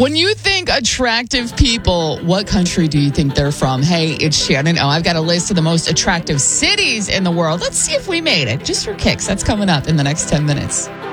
When you think attractive people, what country do you think they're from? Hey, it's Shannon. Oh, I've got a list of the most attractive cities in the world. Let's see if we made it, just for kicks. That's coming up in the next 10 minutes.